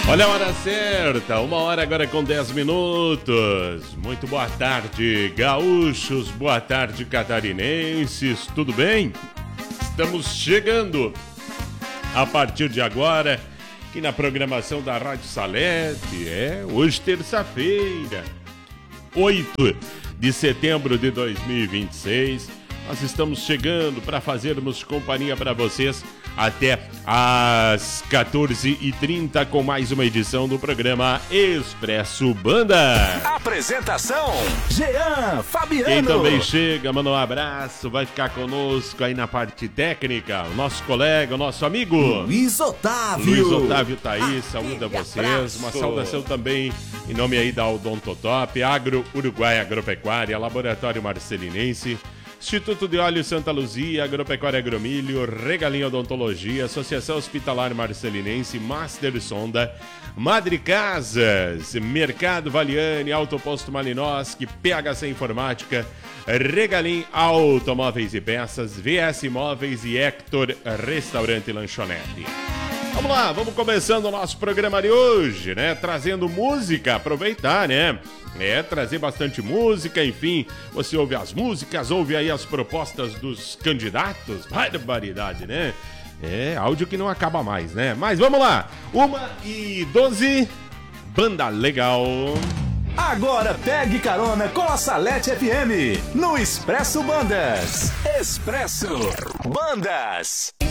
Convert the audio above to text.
Olha a hora certa, 1h agora com 10 minutos. Muito boa tarde, gaúchos, boa tarde, catarinenses, tudo bem? Estamos chegando a partir de agora aqui na programação da Rádio Salete. Hoje terça-feira, 8 de setembro de 2026. Nós estamos chegando para fazermos companhia para vocês até às 14h30 com mais uma edição do programa Expresso Banda. Apresentação: Jean Fabiano. Quem também chega, manda um abraço, vai ficar conosco aí na parte técnica, o nosso colega, o nosso amigo Luiz Otávio. Luiz Otávio Thaís, saúda vocês. Uma saudação também em nome aí da Odontotop, Agro Uruguai Agropecuária, Laboratório Marcelinense, Instituto de Óleo Santa Luzia, Agropecuária Agromilho, Regalinho Odontologia, Associação Hospitalar Marcelinense, Master Sonda, Madre Casas, Mercado Valiani, Autoposto Malinowski, PHC Informática, Regalim Automóveis e Peças, VS Imóveis e Hector Restaurante e Lanchonete. Vamos lá, vamos começando o nosso programa de hoje, né? Trazendo música, aproveitar, né? Trazer bastante música, enfim, você ouve as músicas, ouve aí as propostas dos candidatos, barbaridade, né? Áudio que não acaba mais, né? Mas vamos lá, 1h12, banda legal. Agora pegue carona com a Salete FM, no Expresso Bandas. Expresso Bandas.